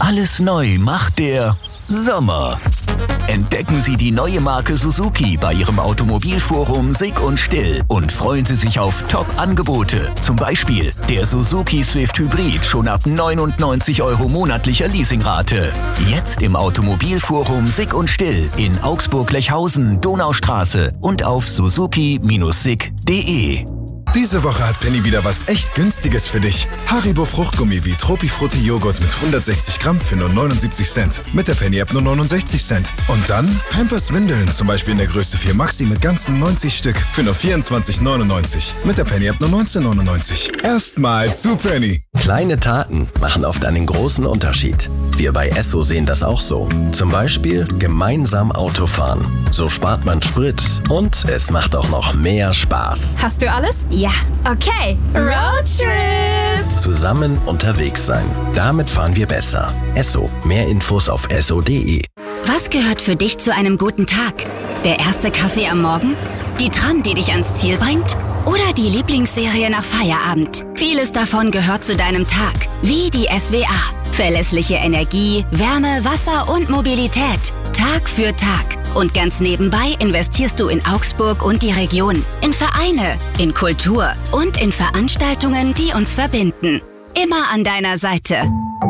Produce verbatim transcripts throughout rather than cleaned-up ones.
Alles neu macht der Sommer. Entdecken Sie die neue Marke Suzuki bei Ihrem Automobilforum Sick und Still und freuen Sie sich auf Top-Angebote. Zum Beispiel der Suzuki Swift Hybrid schon ab neunundneunzig Euro monatlicher Leasingrate. Jetzt im Automobilforum Sick und Still in Augsburg-Lechhausen, Donaustraße und auf suzuki Bindestrich sick punkt de. Diese Woche hat Penny wieder was echt Günstiges für dich. Haribo Fruchtgummi wie Tropifrutti Joghurt mit hundertsechzig Gramm für nur neunundsiebzig Cent. Mit der Penny-App nur neunundsechzig Cent. Und dann Pampers Windeln, zum Beispiel in der Größe vier Maxi mit ganzen neunzig Stück für nur vierundzwanzig neunundneunzig. Mit der Penny-App nur neunzehn neunundneunzig. Erstmal zu Penny. Kleine Taten machen oft einen großen Unterschied. Wir bei Esso sehen das auch so. Zum Beispiel gemeinsam Autofahren. So spart man Sprit und es macht auch noch mehr Spaß. Hast du alles? Ja. Okay. Roadtrip! Zusammen unterwegs sein. Damit fahren wir besser. Esso. Mehr Infos auf esso punkt de. Was gehört für dich zu einem guten Tag? Der erste Kaffee am Morgen? Die Tram, die dich ans Ziel bringt? Oder die Lieblingsserie nach Feierabend? Vieles davon gehört zu deinem Tag. Wie die S W A. Verlässliche Energie, Wärme, Wasser und Mobilität. Tag für Tag. Und ganz nebenbei investierst du in Augsburg und die Region. In Vereine, in Kultur und in Veranstaltungen, die uns verbinden. Immer an deiner Seite.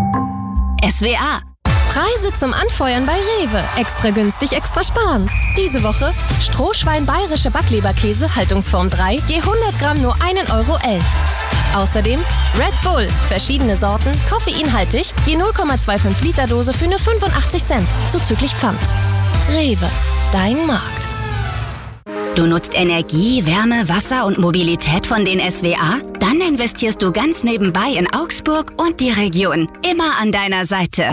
S W A. Preise zum Anfeuern bei Rewe. Extra günstig, extra sparen. Diese Woche Strohschwein bayerische Backleberkäse, Haltungsform drei, je hundert Gramm nur ein Euro elf. Außerdem Red Bull, verschiedene Sorten, koffeinhaltig, je null Komma fünfundzwanzig Liter Dose für nur fünfundachtzig Cent, zuzüglich Pfand. Rewe, dein Markt. Du nutzt Energie, Wärme, Wasser und Mobilität von den S W A? Dann investierst du ganz nebenbei in Augsburg und die Region. Immer an deiner Seite.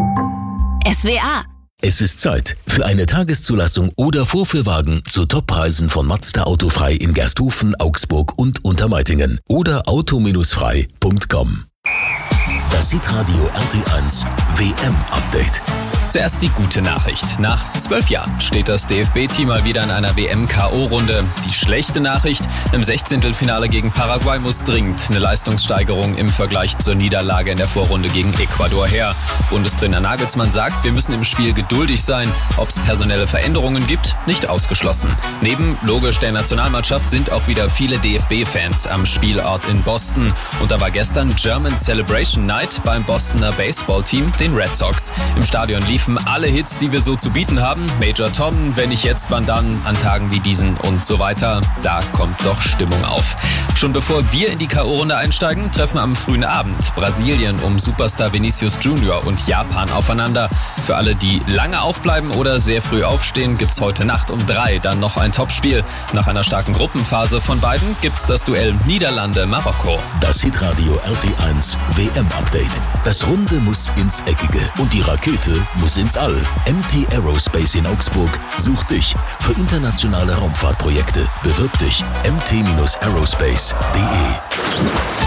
S W A. Es ist Zeit für eine Tageszulassung oder Vorführwagen zu Toppreisen von Mazda Autofrei in Gersthofen, Augsburg und Untermeitingen oder auto frei punkt com. Das Hitradio R T eins W M-Update. Zuerst die gute Nachricht. Nach zwölf Jahren steht das D F B-Team mal wieder in einer W M-K O-Runde. Die schlechte Nachricht: Im Sechzehntelfinale gegen Paraguay muss dringend eine Leistungssteigerung im Vergleich zur Niederlage in der Vorrunde gegen Ecuador her. Bundestrainer Nagelsmann sagt, wir müssen im Spiel geduldig sein. Ob es personelle Veränderungen gibt, nicht ausgeschlossen. Neben logisch der Nationalmannschaft sind auch wieder viele D F B-Fans am Spielort in Boston. Und da war gestern German Celebration Night beim Bostoner Baseballteam, den Red Sox. Im Stadion lief alle Hits, die wir so zu bieten haben. Major Tom, Wenn nicht jetzt, wann dann, an Tagen wie diesen und so weiter. Da kommt doch Stimmung auf. Schon bevor wir in die K O-Runde einsteigen, treffen am frühen Abend Brasilien um Superstar Vinicius Junior und Japan aufeinander. Für alle, die lange aufbleiben oder sehr früh aufstehen, gibt's heute Nacht um drei dann noch ein Topspiel. Nach einer starken Gruppenphase von beiden gibt's das Duell Niederlande-Marokko. Das Hitradio R T eins W M-Update. Das Runde muss ins Eckige und die Rakete muss ins All. M T Aerospace in Augsburg sucht dich für internationale Raumfahrtprojekte. Bewirb dich m t aerospace punkt de.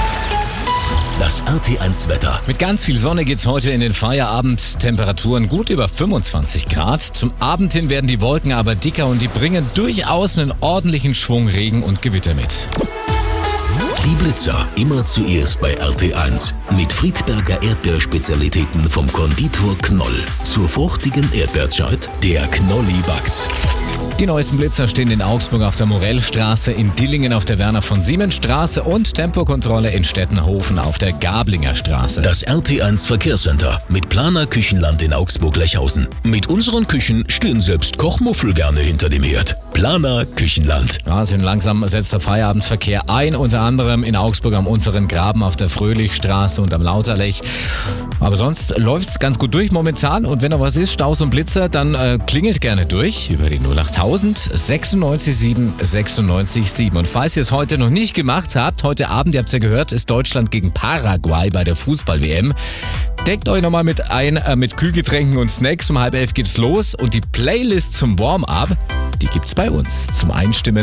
Das R T eins Wetter. Mit ganz viel Sonne geht's heute in den Feierabend. Temperaturen gut über fünfundzwanzig Grad. Zum Abend hin werden die Wolken aber dicker und die bringen durchaus einen ordentlichen Schwung Regen und Gewitter mit. Die Blitzer, immer zuerst bei R T eins. Mit Friedberger Erdbeerspezialitäten vom Konditor Knoll. Zur fruchtigen Erdbeerzeit, der Knolli backt. Die neuesten Blitzer stehen in Augsburg auf der Morellstraße, in Dillingen auf der Werner-von-Siemens-Straße und Tempokontrolle in Stettenhofen auf der Gablinger Straße. Das R T eins Verkehrscenter mit Planer Küchenland in Augsburg-Lechhausen. Mit unseren Küchen stehen selbst Kochmuffel gerne hinter dem Herd. Planer Küchenland. Ja, sind langsam setzt der Feierabendverkehr ein, unter anderem in Augsburg am unteren Graben auf der Fröhlichstraße und am Lauterlech. Aber sonst läuft's ganz gut durch momentan und wenn noch was ist, Staus und Blitzer, dann äh, klingelt gerne durch über die null acht tausend sechsundneunzig sieben sechsundneunzig sieben. Und falls ihr es heute noch nicht gemacht habt, heute Abend, ihr habt es ja gehört, ist Deutschland gegen Paraguay bei der Fußball-W M. Deckt euch nochmal mit ein, äh, mit Kühlgetränken und Snacks. Um halb elf geht's los und die Playlist zum Warm-up, die gibt's bei uns zum Einstimmen.